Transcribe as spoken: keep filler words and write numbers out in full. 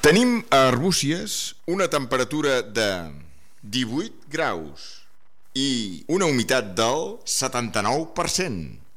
Tenim a Arbúcies una temperatura de divuit graus i una humitat del setanta-nou per cent.